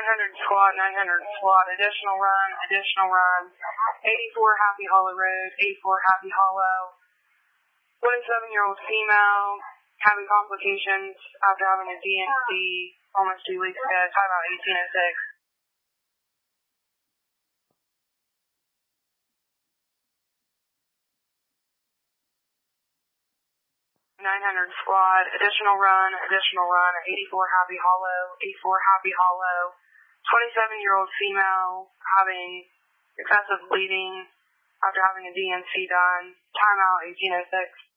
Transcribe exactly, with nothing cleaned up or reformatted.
nine hundred squad, nine hundred squad, additional run, additional run, eighty-four Happy Hollow Road, eighty-four Happy Hollow, twenty-seven-year-old female having complications after having a D N C almost two weeks ago, timeout eighteen oh six. nine hundred squad, additional run, additional run, eighty-four Happy Hollow, eighty-four Happy Hollow, twenty-seven-year-old female having excessive bleeding after having a D N C done, timeout eighteen oh six.